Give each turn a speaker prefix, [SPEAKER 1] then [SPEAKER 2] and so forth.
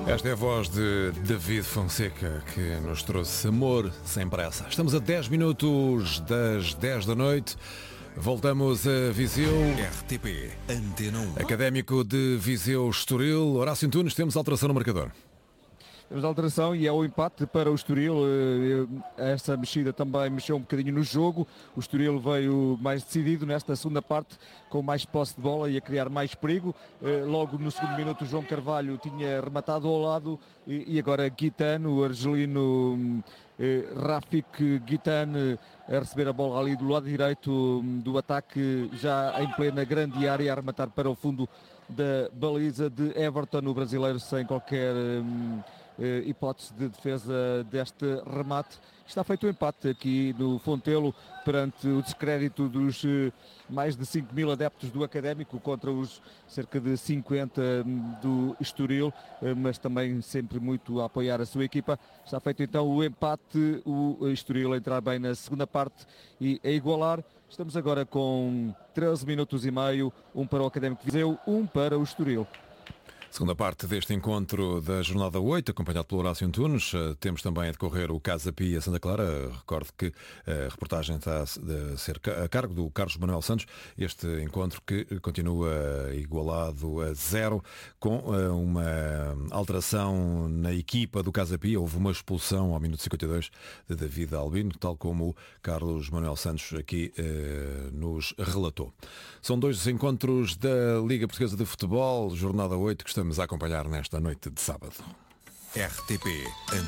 [SPEAKER 1] Esta é a voz de David Fonseca, que nos trouxe amor sem pressa. Estamos a 10 minutos das 10 da noite. Voltamos a Viseu.
[SPEAKER 2] RTP Antena 1.
[SPEAKER 1] Académico de Viseu Estoril. Horácio Antunes, temos alteração no marcador.
[SPEAKER 3] Temos a alteração e é o empate para o Estoril. Esta mexida também mexeu um bocadinho no jogo. O Estoril veio mais decidido nesta segunda parte, com mais posse de bola e a criar mais perigo. Logo no segundo minuto o João Carvalho tinha rematado ao lado e agora Guitano, o argelino Rafik Guitane, a receber a bola ali do lado direito do ataque, já em plena grande área, a rematar para o fundo da baliza de Everton, o brasileiro sem qualquer hipótese de defesa deste remate. Está feito o empate aqui no Fontelo perante o descrédito dos mais de 5 mil adeptos do Académico contra os cerca de 50 do Estoril, mas também sempre muito a apoiar a sua equipa. Está feito então o empate, o Estoril a entrar bem na segunda parte e a igualar. Estamos agora com 13 minutos e meio, um para o Académico de Viseu, um para o Estoril.
[SPEAKER 1] Segunda parte deste encontro da jornada 8, acompanhado pelo Horácio Antunes. Temos também a decorrer o Casa Pia Santa Clara. Recordo que a reportagem está a ser a cargo do Carlos Manuel Santos. Este encontro que continua igualado a 0, com uma alteração na equipa do Casa Pia. Houve uma expulsão ao minuto 52 de David Albino, tal como o Carlos Manuel Santos aqui nos relatou. São dois encontros da Liga Portuguesa de Futebol, jornada 8, que estamos a acompanhar nesta noite de sábado.
[SPEAKER 2] RTP